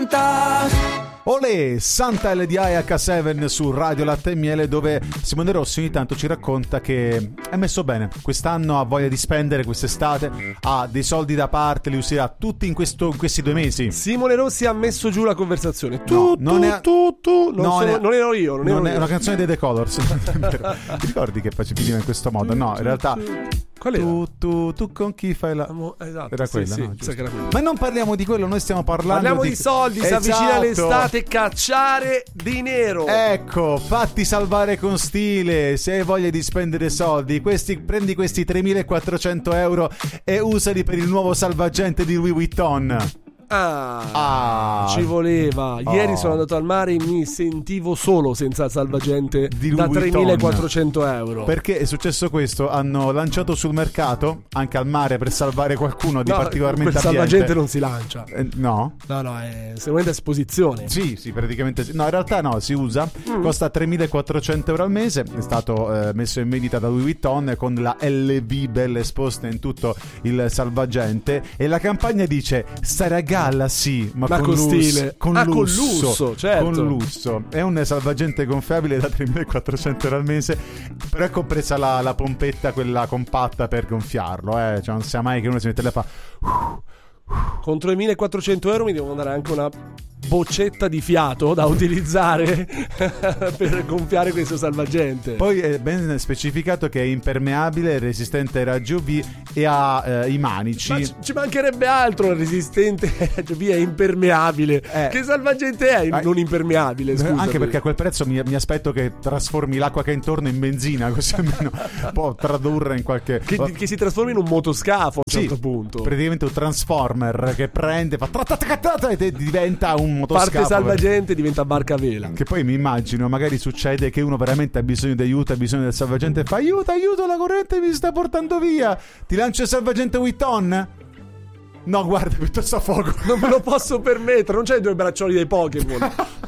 Santa. Olè, Santa LDI H7 su Radio Latte e Miele, dove Simone Rossi ogni tanto ci racconta che è messo bene. Quest'anno ha voglia di spendere, quest'estate ha dei soldi da parte, li userà tutti in questi 2 mesi. Simone Rossi ha messo giù la conversazione. Non ero io. Non è una canzone dei The Colors. Ti ricordi che finiva in questo modo? No, in realtà qual era? Tu con chi fai la... Esatto, era quella, sì, no? sì, era quella. Ma non parliamo di quello, noi stiamo parlando Parliamo di soldi, si avvicina Esatto. l'estate, cacciare dinero. Ecco, fatti salvare con stile. Se hai voglia di spendere soldi, prendi questi 3.400 euro e usali per il nuovo salvagente di Louis Vuitton. Ci voleva. Ieri sono andato al mare e mi sentivo solo senza il salvagente da 3.400 euro. Perché è successo questo? Hanno lanciato sul mercato anche al mare per salvare qualcuno di particolarmente quel abbiente. salvagente non si lancia. No, è seguente esposizione. Sì, praticamente sì. No, in realtà no, si usa. Costa 3.400 euro al mese. È stato messo in vendita da Louis Vuitton con la LV bella esposta in tutto il salvagente. E la campagna dice: stare a galla, sì, ma con stile. Con lusso, certo. Con lusso. È un salvagente gonfiabile da 3.400 euro al mese, però è compresa la pompetta, quella compatta per gonfiarlo, Cioè non sia mai che uno si mette là e fa con 3.400 euro mi devo dare anche una boccetta di fiato da utilizzare per gonfiare questo salvagente. Poi è ben specificato che è impermeabile, resistente ai raggi UV e ha i manici. Ma ci mancherebbe altro, resistente ai raggi UV, è impermeabile. Che salvagente è non impermeabile? Scusami. Anche perché a quel prezzo mi aspetto che trasformi l'acqua che è intorno in benzina, così almeno può tradurre in qualche... Che si trasformi in un motoscafo a un certo punto. Praticamente un transformer che prende, fa e diventa un motoscafo. Parte salvagente, diventa barca a vela. Che poi mi immagino, magari succede che uno veramente ha bisogno di aiuto, ha bisogno del salvagente e fa: aiuto, la corrente mi sta portando via, ti lancio il salvagente Vuitton? No, guarda, piuttosto a fuoco. Non me lo posso permettere, non c'hai 2 braccioli dei Pokémon.